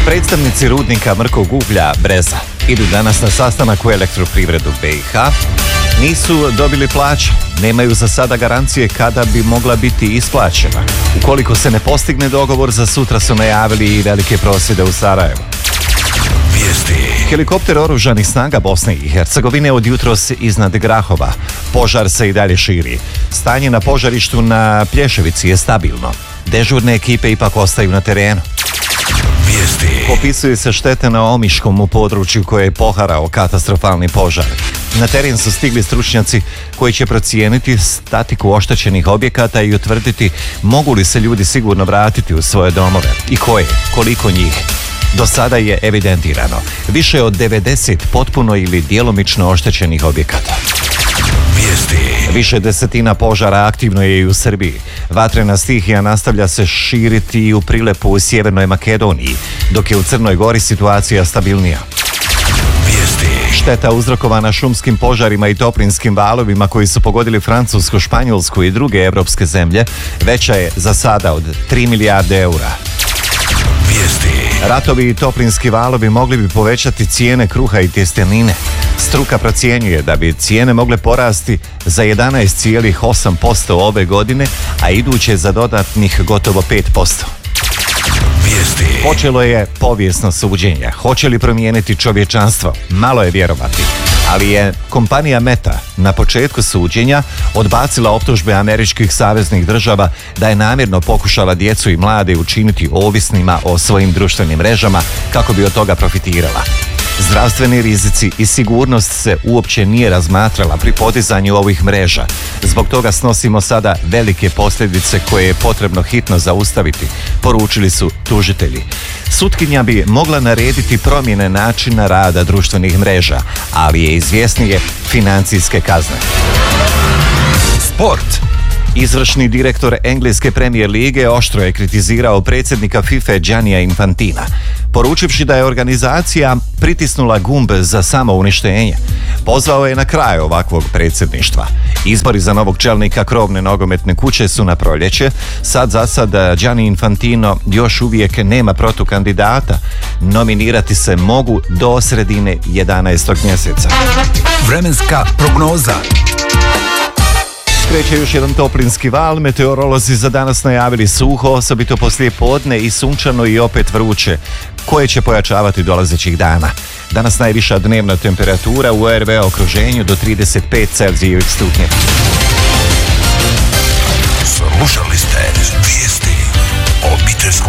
Predstavnici rudnika mrkog uglja Breza idu danas na sastanak u Elektroprivredu BiH. Nisu dobili plaće, nemaju za sada garancije kada bi mogla biti isplaćena. Ukoliko se ne postigne dogovor, za sutra su najavili i velike prosvjede u Sarajevu. Helikopter oružanih snaga Bosne i Hercegovine od jutros iznad Grahova. Požar se i dalje širi. Stanje na požarištu na Plješevici je stabilno. Dežurne ekipe ipak ostaju na terenu. Popisuje se štete na Omiškom u području koje je poharao katastrofalni požar. Na teren su stigli stručnjaci koji će procijeniti statiku oštećenih objekata i utvrditi mogu li se ljudi sigurno vratiti u svoje domove i koliko njih. Do sada je evidentirano više od 90 potpuno ili djelomično oštećenih objekata. Više desetina požara aktivno je i u Srbiji. Vatrena stihija nastavlja se širiti i u Prilepu u Sjevernoj Makedoniji, dok je u Crnoj Gori situacija stabilnija. Šteta uzrokovana šumskim požarima i toplinskim valovima koji su pogodili Francusku, Španjolsku i druge evropske zemlje veća je za sada od 3 milijarde eura. Ratovi i toplinski valovi mogli bi povećati cijene kruha i tjestenine. Struka procjenjuje da bi cijene mogle porasti za 11,8% ove godine, a iduće za dodatnih gotovo 5%. Počelo je povijesno suđenje. Hoće li promijeniti čovječanstvo? Malo je vjerovati. Ali je kompanija Meta na početku suđenja odbacila optužbe američkih saveznih država da je namjerno pokušala djecu i mlade učiniti ovisnima o svojim društvenim mrežama kako bi od toga profitirala. Zdravstveni rizici i sigurnost se uopće nije razmatrala pri podizanju ovih mreža. Zbog toga snosimo sada velike posljedice koje je potrebno hitno zaustaviti, poručili su tužitelji. Sutkinja bi mogla narediti promjene načina rada društvenih mreža, ali je izvjesnije financijske kazne. Sport. Izvršni direktor engleske premijer lige oštro je kritizirao predsjednika FIFA Giannija Infantina, poručivši da je organizacija pritisnula gumb za samouništenje. Pozvao je na kraj ovakvog predsjedništva. Izbori za novog čelnika krovne nogometne kuće su na proljeće. Za sad Gianni Infantino još uvijek nema protukandidata. Nominirati se mogu do sredine 11. mjeseca. Vremenska prognoza. Kreće još jedan toplinski val, meteorolozi za danas najavili suho, osobito poslije podne i sunčano i opet vruće, koje će pojačavati dolazećih dana. Danas najviša dnevna temperatura u RV okruženju do 35 Celzijevih stupnjeva. Slušali ste